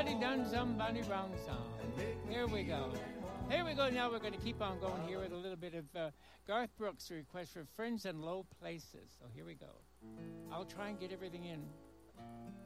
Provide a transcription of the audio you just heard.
Somebody done somebody wrong song. Here we go. Here we go. Now we're going to keep on going here with a little bit of Garth Brooks' request for Friends in Low Places. So here we go. I'll try and get everything in.